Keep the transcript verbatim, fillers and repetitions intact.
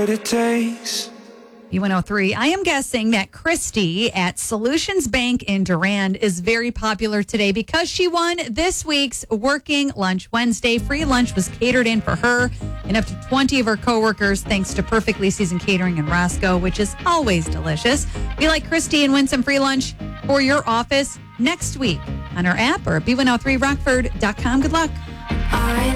what it takes. B one oh three. I am guessing that Christy at Solutions Bank in Durand is very popular today because she won this week's Working Lunch Wednesday. Free lunch was catered in for her and up to twenty of her coworkers thanks to Perfectly Seasoned Catering in Roscoe, which is always delicious. Be like Christy and win some free lunch for your office next week on our app or at b one oh three rockford dot com. Good luck. I